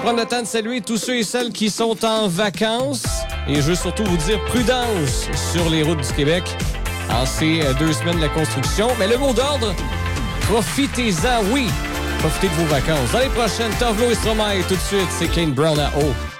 prendre le temps de saluer tous ceux et celles qui sont en vacances. Et je veux surtout vous dire prudence sur les routes du Québec en ces 2 semaines de la construction. Mais le mot d'ordre, profitez-en, oui. Profitez de vos vacances. Dans les prochaines, Tovlo et Stromae, tout de suite, c'est Kane Brown à haut.